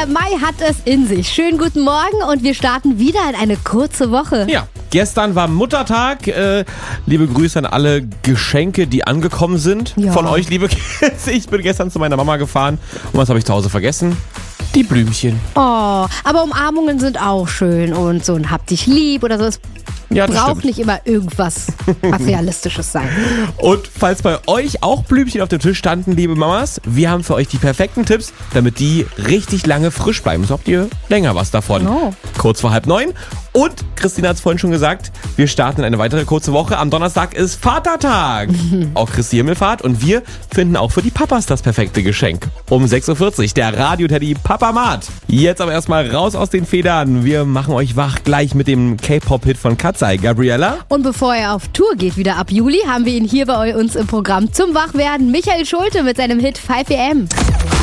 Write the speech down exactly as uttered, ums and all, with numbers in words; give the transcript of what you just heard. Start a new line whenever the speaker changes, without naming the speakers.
Der Mai hat es in sich. Schönen guten Morgen und wir starten wieder in eine kurze Woche.
Ja, gestern war Muttertag. Äh, liebe Grüße an alle Geschenke, die angekommen sind.
Ja.
Von euch, liebe Kids. Ich bin gestern zu meiner Mama gefahren. Und was habe ich zu Hause vergessen? Die Blümchen.
Oh, aber Umarmungen sind auch schön und so ein Hab dich lieb oder so. Es
Ja, das
braucht
stimmt.
nicht immer irgendwas Materialistisches sein.
Und falls bei euch auch Blümchen auf dem Tisch standen, liebe Mamas, wir haben für euch die perfekten Tipps, damit die richtig lange frisch bleiben. So habt ihr länger was davon.
Oh.
Kurz vor halb neun. Und Christina hat es vorhin schon gesagt, wir starten in eine weitere kurze Woche. Am Donnerstag ist Vatertag. Auch Christi Himmelfahrt. Und wir finden auch für die Papas das perfekte Geschenk. Um sechs Uhr vierzig, der Radio-Teddy Papamat. Jetzt aber erstmal raus aus den Federn. Wir machen euch wach gleich mit dem K-Pop-Hit von Katzai. Gabriella?
Und bevor er auf Tour geht, wieder ab Juli, haben wir ihn hier bei uns im Programm zum Wachwerden. Michael Schulte mit seinem Hit five a m